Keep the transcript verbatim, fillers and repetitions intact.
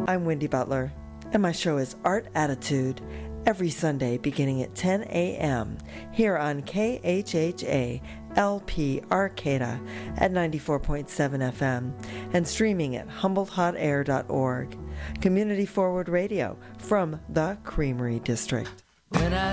I'm Wendy Butler, and my show is Art Attitude, every Sunday beginning at ten a.m. here on K H H A L P Arcata at ninety-four point seven F M and streaming at humboldt hot air dot org. Community Forward Radio from the Creamery District. When I